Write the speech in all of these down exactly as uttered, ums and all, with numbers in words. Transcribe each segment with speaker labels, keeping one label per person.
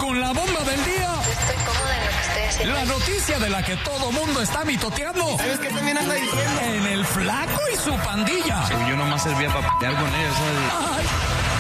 Speaker 1: con la bomba del día.
Speaker 2: Estoy cómoda en lo que estoy haciendo.
Speaker 1: La noticia de la que todo mundo está mitoteando.
Speaker 3: ¿Sabes qué también anda diciendo?
Speaker 1: En el Flaco y su pandilla.
Speaker 4: Yo nomás servía para pelear con ellos, ¿sabes?
Speaker 1: Ay.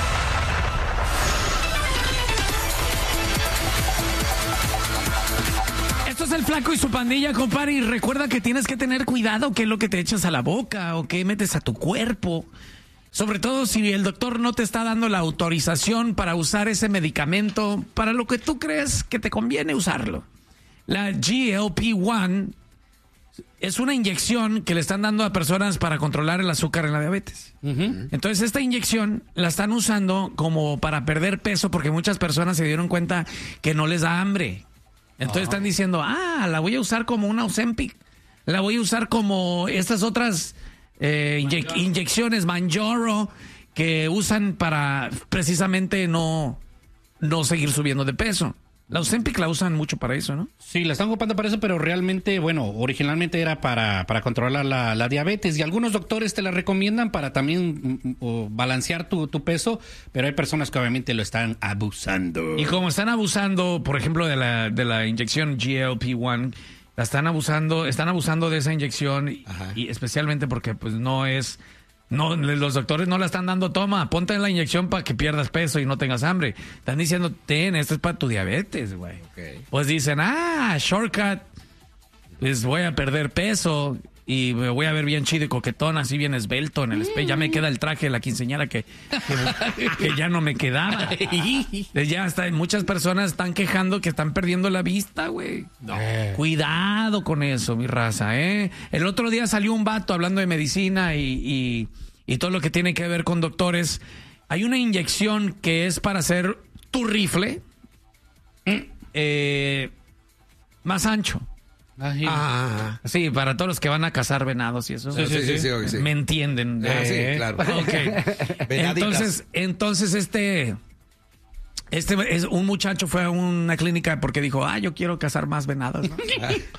Speaker 1: Esto es el Flaco y su pandilla, compadre, y recuerda que tienes que tener cuidado qué es lo que te echas a la boca o qué metes a tu cuerpo. Sobre todo si el doctor no te está dando la autorización para usar ese medicamento para lo que tú crees que te conviene usarlo. La G L P uno es una inyección que le están dando a personas para controlar el azúcar en la diabetes. Uh-huh. Entonces esta inyección la están usando como para perder peso porque muchas personas se dieron cuenta que no les da hambre. Entonces oh. están diciendo, ah, la voy a usar como una Ozempic, la voy a usar como estas otras eh, inye- inyecciones Mounjaro que usan para precisamente no, no seguir subiendo de peso. La Ozempic la usan mucho para eso, ¿no?
Speaker 5: Sí, la están ocupando para eso, pero realmente, bueno, originalmente era para, para controlar la, la diabetes y algunos doctores te la recomiendan para también mm, o balancear tu, tu peso, pero hay personas que obviamente lo están abusando.
Speaker 1: Y como están abusando, por ejemplo, de la, de la inyección G L P uno, la están abusando, están abusando de esa inyección y, y especialmente porque pues no es... No, los doctores no la están dando, toma, ponte la inyección para que pierdas peso y no tengas hambre. Están diciendo, ten, esto es para tu diabetes, güey. Okay. Pues dicen, ah, shortcut, pues voy a perder peso y me voy a ver bien chido y coquetón, así bien esbelto en el espejo. Ya me queda el traje de la quinceañera que, que, que ya no me quedaba. Ya está, muchas personas están quejando que están perdiendo la vista, güey. No. Cuidado con eso, mi raza, ¿eh? El otro día salió un vato hablando de medicina y, y, y todo lo que tiene que ver con doctores. Hay una inyección que es para hacer tu rifle eh, más ancho. Ah, sí, para todos los que van a cazar venados y eso.
Speaker 3: Sí, sí, sí, sí, sí, sí.
Speaker 1: Me entienden.
Speaker 3: Ah, eh, sí, claro.
Speaker 1: Okay. entonces, entonces este, este es un muchacho fue a una clínica porque dijo, ah, yo quiero cazar más venados, ¿no?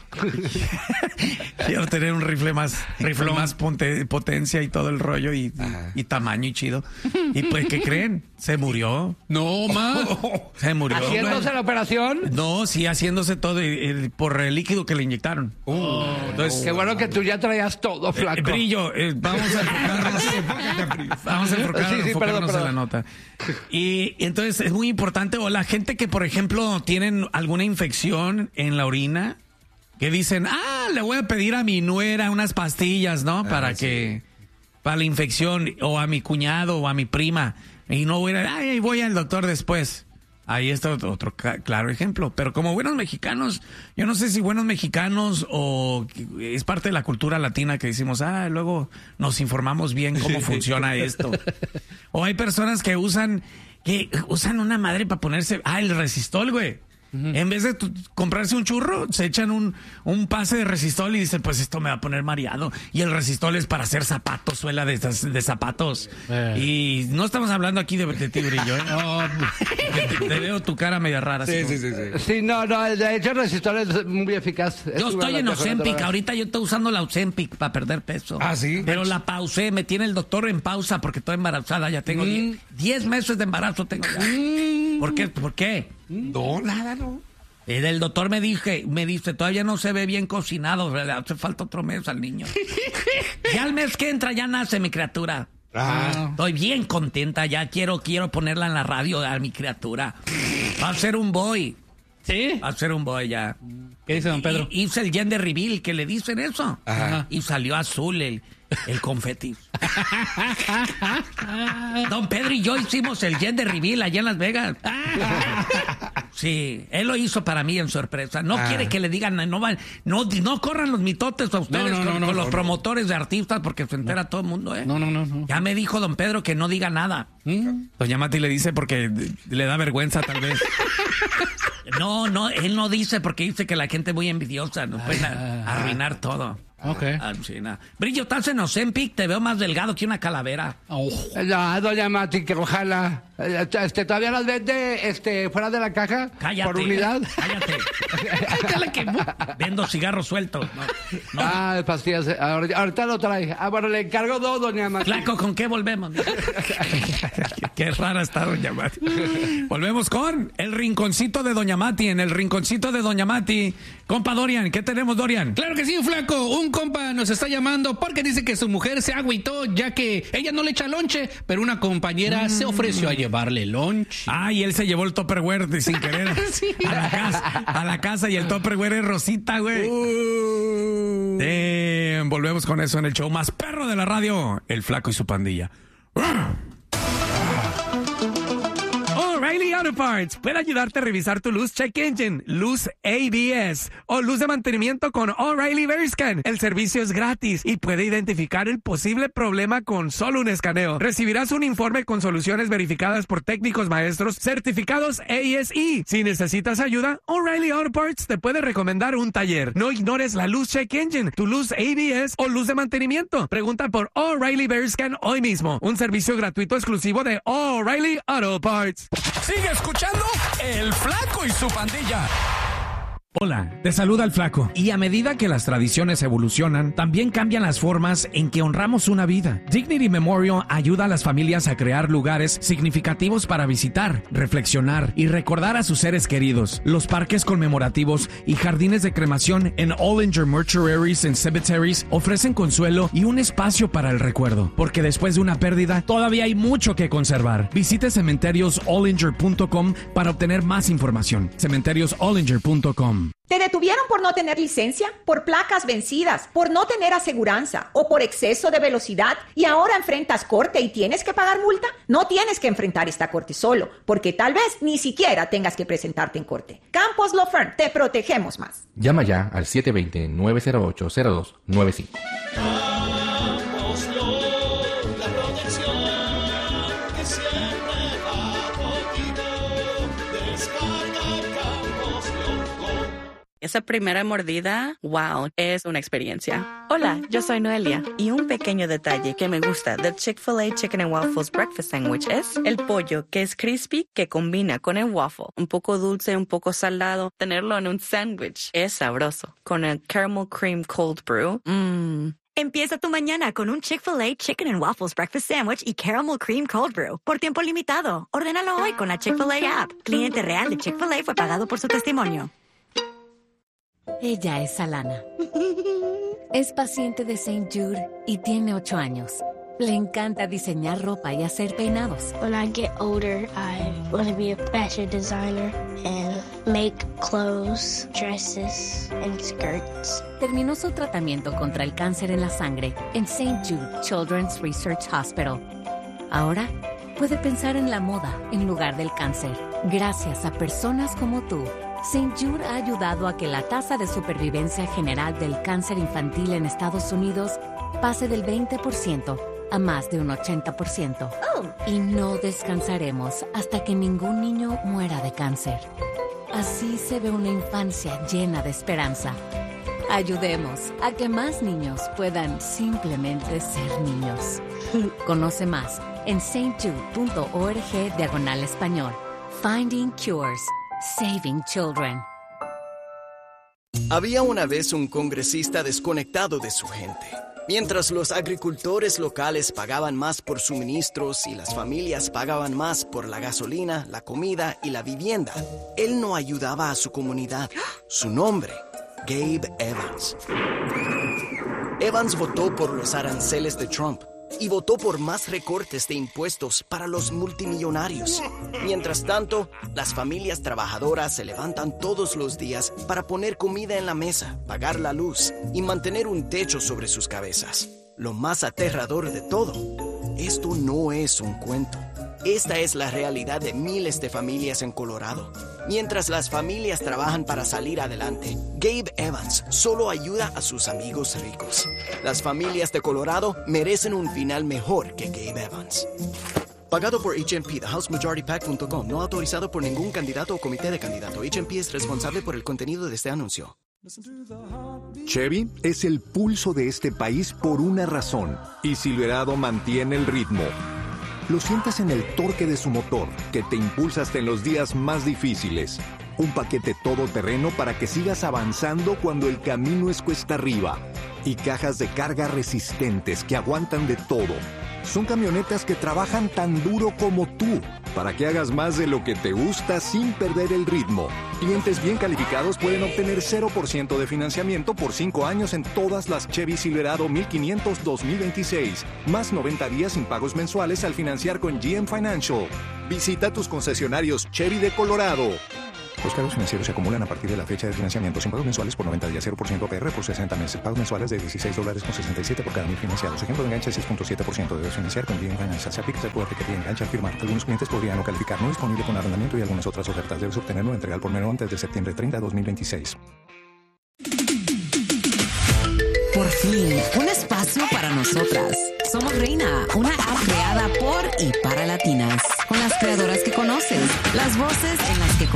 Speaker 1: Quiero tener un rifle más, rifle más ponte, potencia y todo el rollo y, y, y tamaño y chido. Y pues, ¿qué creen? Se murió.
Speaker 5: No, man.
Speaker 1: Se murió.
Speaker 6: ¿Haciéndose la operación?
Speaker 1: No, sí, haciéndose todo y, y, por el líquido que le inyectaron.
Speaker 6: Oh, Entonces, qué bueno que tú ya traías todo, Flaco.
Speaker 1: Eh, brillo, eh, vamos a enfocarnos, vamos a enfocarnos, sí, sí, enfocarnos perdón, perdón. en la nota. Y, y entonces es muy importante, o la gente que, por ejemplo, tienen alguna infección en la orina, que dicen, ah, le voy a pedir a mi nuera unas pastillas, ¿no? Para ah, que, sí. para la infección, o a mi cuñado, o a mi prima. Y no voy a, ay, voy al doctor después. Ahí está otro, otro claro ejemplo. Pero como buenos mexicanos, yo no sé si buenos mexicanos o es parte de la cultura latina que decimos, ah, luego nos informamos bien cómo funciona esto. O hay personas que usan, que usan una madre para ponerse, ah, el resistol, güey. Uh-huh. En vez de t- comprarse un churro, se echan un, un pase de resistol y dicen, pues esto me va a poner mareado. Y el resistol es para hacer zapatos, suela de, de zapatos. Eh. Y no estamos hablando aquí de, de ti, Brillo, ¿eh? No, te, te veo tu cara media rara.
Speaker 3: Sí,
Speaker 1: sí,
Speaker 3: sí, sí, sí.
Speaker 6: Sí, no, no, de hecho el resistol es muy eficaz. Es
Speaker 1: yo estoy en Ozempic, ahorita yo estoy usando la Ozempic para perder peso.
Speaker 3: Ah, sí.
Speaker 1: Pero la pausé, me tiene el doctor en pausa porque estoy embarazada, ya tengo diez mm. meses de embarazo tengo ya. Mm. ¿Por qué? ¿Por qué?
Speaker 3: No, nada, no.
Speaker 1: El, el doctor me dije, me dice, todavía no se ve bien cocinado, hace falta otro mes al niño. Ya al mes que entra ya nace mi criatura. Ah. Estoy bien contenta, ya quiero, quiero ponerla en la radio a mi criatura. Va a ser un boy.
Speaker 6: ¿Sí?
Speaker 1: Va a ser un boy ya.
Speaker 5: ¿Qué dice don Pedro?
Speaker 1: Y, hice el gender reveal, que le dicen eso. Ajá. Y salió azul el, el confeti. Don Pedro y yo hicimos el gender reveal allá en Las Vegas. Sí, él lo hizo para mí en sorpresa. No ah. quiere que le digan, no, no, no corran los mitotes a ustedes no, no, con, no, no, con no, los no, promotores de artistas porque se entera no. todo el mundo, ¿eh?
Speaker 5: No, no, no, no.
Speaker 1: Ya me dijo don Pedro que no diga nada. ¿Mm? Doña Mati le dice porque le da vergüenza tal vez. No, no, él no dice porque dice que la gente es muy envidiosa, nos pueden ah, arruinar todo.
Speaker 5: Ok.
Speaker 1: Ah, sí, no. Brillo, estás en Ozempic, te veo más delgado que una calavera.
Speaker 6: Oh. No, doña Mati, que ojalá. Este, ¿Todavía las vende este, fuera de la caja?
Speaker 1: Cállate.
Speaker 6: ¿Por unidad?
Speaker 1: Cállate.
Speaker 5: Ya la quemó.
Speaker 1: Vendo cigarros sueltos. No, no.
Speaker 6: Ah, pastillas. Ahorita, ahorita lo trae. Ah, bueno, le encargo dos, doña Mati.
Speaker 1: Flaco, ¿con qué volvemos? Qué rara está doña Mati. Volvemos con el rinconcito de doña Mati. En el rinconcito de doña Mati. Compa Dorian, ¿qué tenemos, Dorian?
Speaker 5: Claro que sí, Flaco. Un compa nos está llamando porque dice que su mujer se agüitó ya que ella no le echa lonche, pero una compañera mm. se ofreció a llevarle lonche.
Speaker 1: Ah, y él se llevó el Tupperware sin querer sí. a, la casa, a la casa y el Tupperware es rosita, güey. Uh. Eh, volvemos con eso en el show más perro de la radio, El Flaco y su pandilla. O'Reilly Auto Parts puede ayudarte a revisar tu luz check engine, luz A B S o luz de mantenimiento con O'Reilly Veriscan. El servicio es gratis y puede identificar el posible problema con solo un escaneo. Recibirás un informe con soluciones verificadas por técnicos maestros certificados A S E. Si necesitas ayuda, O'Reilly Auto Parts te puede recomendar un taller. No ignores la luz check engine, tu luz A B S o luz de mantenimiento. Pregunta por O'Reilly Veriscan hoy mismo. Un servicio gratuito exclusivo de O'Reilly Auto Parts. Sigue escuchando El Flaco y su pandilla. Hola, te saluda el Flaco. Y a medida que las tradiciones evolucionan, también cambian las formas en que honramos una vida. Dignity Memorial ayuda a las familias a crear lugares significativos para visitar, reflexionar y recordar a sus seres queridos. Los parques conmemorativos y jardines de cremación en Ollinger Mortuaries and Cemeteries ofrecen consuelo y un espacio para el recuerdo, porque después de una pérdida, todavía hay mucho que conservar. Visite cementerios ollinger punto com para obtener más información. cementerios ollinger punto com.
Speaker 7: ¿Te detuvieron por no tener licencia, por placas vencidas, por no tener aseguranza o por exceso de velocidad y ahora enfrentas corte y tienes que pagar multa? No tienes que enfrentar esta corte solo, porque tal vez ni siquiera tengas que presentarte en corte. Campos Law Firm, te protegemos más.
Speaker 8: Llama ya al siete dos cero, nueve cero ocho, cero dos nueve cinco.
Speaker 9: Esa primera mordida, wow, es una experiencia. Hola, yo soy Noelia y un pequeño detalle que me gusta del Chick-fil-A Chicken and Waffles Breakfast Sandwich es el pollo que es crispy que combina con el waffle. Un poco dulce, un poco salado. Tenerlo en un sándwich es sabroso. Con el caramel cream cold brew, mmm.
Speaker 10: Empieza tu mañana con un Chick-fil-A Chicken and Waffles Breakfast Sandwich y Caramel Cream Cold Brew. Por tiempo limitado. Ordénalo hoy con la Chick-fil-A app. Cliente real de Chick-fil-A fue pagado por su testimonio.
Speaker 11: Ella es Alana. Es paciente de Saint Jude y tiene ocho años. Le encanta diseñar ropa y hacer peinados.
Speaker 12: When I get older, I want to be a fashion designer and make clothes, dresses, and skirts.
Speaker 11: Terminó su tratamiento contra el cáncer en la sangre en Saint Jude Children's Research Hospital. Ahora puede pensar en la moda en lugar del cáncer. Gracias a personas como tú, Saint Jude ha ayudado a que la tasa de supervivencia general del cáncer infantil en Estados Unidos pase del veinte por ciento a más de un ochenta por ciento.
Speaker 10: Oh.
Speaker 11: Y no descansaremos hasta que ningún niño muera de cáncer. Así se ve una infancia llena de esperanza. Ayudemos a que más niños puedan simplemente ser niños. Conoce más en saintjude.org diagonal español. Finding Cures. Saving Children.
Speaker 13: Había una vez un congresista desconectado de su gente. Mientras los agricultores locales pagaban más por suministros y las familias pagaban más por la gasolina, la comida y la vivienda, él no ayudaba a su comunidad. Su nombre, Gabe Evans. Evans votó por los aranceles de Trump y votó por más recortes de impuestos para los multimillonarios. Mientras tanto, las familias trabajadoras se levantan todos los días para poner comida en la mesa, pagar la luz y mantener un techo sobre sus cabezas. Lo más aterrador de todo, esto no es un cuento. Esta es la realidad de miles de familias en Colorado. Mientras las familias trabajan para salir adelante, Gabe Evans solo ayuda a sus amigos ricos. Las familias de Colorado merecen un final mejor que Gabe Evans. Pagado por H M P, the house majority pac punto com. No autorizado por ningún candidato o comité de candidato. H M P es responsable por el contenido de este anuncio.
Speaker 14: Chevy es el pulso de este país por una razón. Y Silverado mantiene el ritmo. Lo sientes en el torque de su motor, que te impulsa hasta en los días más difíciles. Un paquete todoterreno para que sigas avanzando cuando el camino es cuesta arriba. Y cajas de carga resistentes que aguantan de todo. Son camionetas que trabajan tan duro como tú, para que hagas más de lo que te gusta sin perder el ritmo. Clientes bien calificados pueden obtener cero por ciento de financiamiento por cinco años en todas las Chevy Silverado mil quinientos dos mil veintiséis, más noventa días sin pagos mensuales al financiar con G M Financial. Visita tus concesionarios Chevy de Colorado. Los cargos financieros se acumulan a partir de la fecha de financiamiento sin pagos mensuales por noventa días, cero por ciento A P R por sesenta meses. Pagos mensuales de dieciséis dólares con sesenta y siete por cada mil financiados. Ejemplo de enganche seis punto siete por ciento. Debes financiar con G M Financial. Se aplica el acuerdo que te engancha al firmar. Algunos clientes podrían no calificar. No disponible con arrendamiento y algunas otras ofertas. Debes obtenerlo entrega al por menor antes de septiembre treinta de dos mil veintiséis.
Speaker 15: Por fin, un espacio para nosotras. Somos Reina, una app creada por y para latinas. Con las creadoras que conoces, las voces en las que